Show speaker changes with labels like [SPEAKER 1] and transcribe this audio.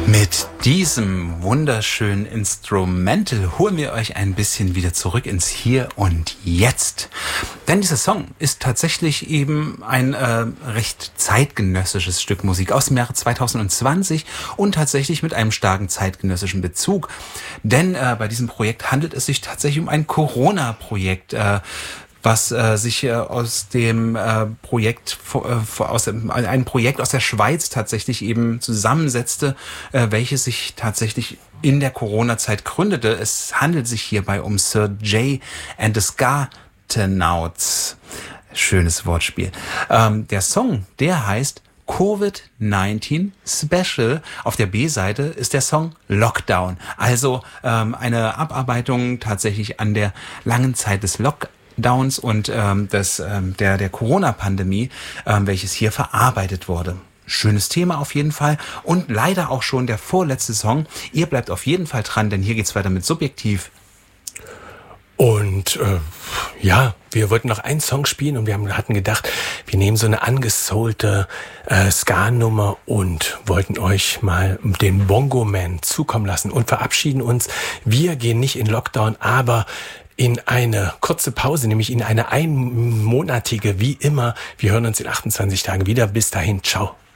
[SPEAKER 1] Mit diesem wunderschönen Instrumental holen wir euch ein bisschen wieder zurück ins Hier und Jetzt. Denn dieser Song ist tatsächlich eben ein recht zeitgenössisches Stück Musik aus dem Jahre 2020 und tatsächlich mit einem starken zeitgenössischen Bezug. Denn bei diesem Projekt handelt es sich tatsächlich um ein Corona-Projekt, was sich aus dem Projekt ein Projekt aus der Schweiz tatsächlich eben zusammensetzte, welches sich tatsächlich in der Corona-Zeit gründete. Es handelt sich hierbei um Sir J and the Scartonauts. Schönes Wortspiel. Der Song, der heißt Covid-19 Special. Auf der B-Seite ist der Song Lockdown. Also eine Abarbeitung tatsächlich an der langen Zeit des Lockdowns und der Corona-Pandemie, welches hier verarbeitet wurde. Schönes Thema auf jeden Fall und leider auch schon der vorletzte Song. Ihr bleibt auf jeden Fall dran, denn hier geht's weiter mit Subjektiv.
[SPEAKER 2] Und wir wollten noch einen Song spielen und wir hatten gedacht, wir nehmen so eine angesoulte Ska-Nummer und wollten euch mal den Bongo Man zukommen lassen und verabschieden uns. Wir gehen nicht in Lockdown, aber in eine kurze Pause, nämlich in eine einmonatige, wie immer. Wir hören uns in 28 Tagen wieder. Bis dahin, ciao.